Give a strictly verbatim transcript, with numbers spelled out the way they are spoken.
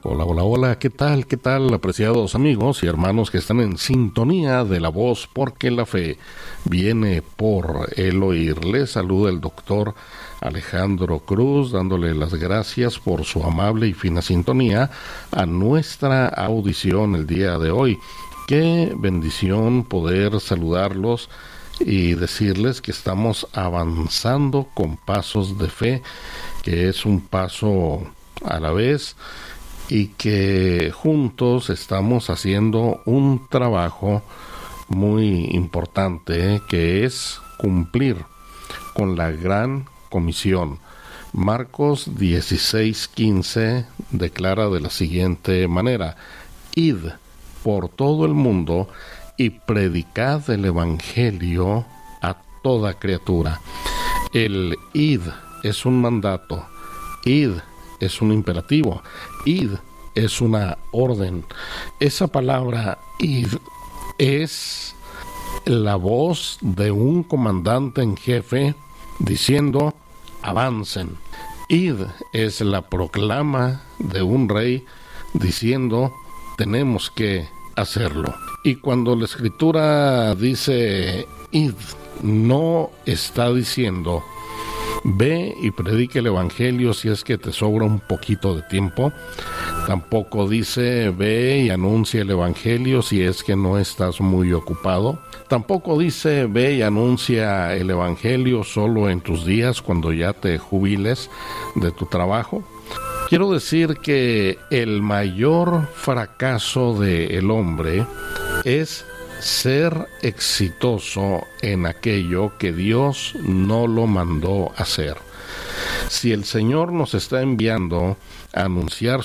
Hola, hola, hola, ¿qué tal? ¿Qué tal, apreciados amigos y hermanos que están en sintonía de la voz? Porque la fe viene por el oír. Les saluda el doctor Alejandro Cruz, dándole las gracias por su amable y fina sintonía a nuestra audición el día de hoy. Qué bendición poder saludarlos y decirles que estamos avanzando con pasos de fe, que es un paso a la vez, y que juntos estamos haciendo un trabajo muy importante, que es cumplir con la gran comisión. Marcos dieciséis quince declara de la siguiente manera: id por todo el mundo y predicad el evangelio a toda criatura. El id es un mandato, id es un imperativo, id es una orden. Esa palabra id es la voz de un comandante en jefe diciendo avancen. Id es la proclama de un rey diciendo tenemos que hacerlo. Y cuando la escritura dice id, no está diciendo ve y predique el evangelio si es que te sobra un poquito de tiempo. Tampoco dice ve y anuncia el evangelio si es que no estás muy ocupado. Tampoco dice ve y anuncia el evangelio solo en tus días cuando ya te jubiles de tu trabajo. Quiero decir que el mayor fracaso del hombre es ser exitoso en aquello que Dios no lo mandó hacer. Si el Señor nos está enviando a anunciar